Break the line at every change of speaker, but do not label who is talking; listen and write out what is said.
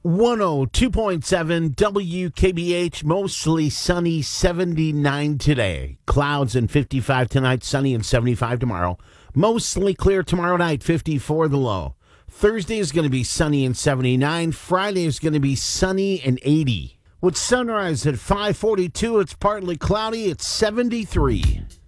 102.7 WKBH, mostly sunny, 79 today. Clouds and 55 tonight, sunny and 75 tomorrow. Mostly clear tomorrow night, 54 the low. Thursday is going to be sunny and 79. Friday is going to be sunny and 80. With sunrise at 5:42, it's partly cloudy, it's 73.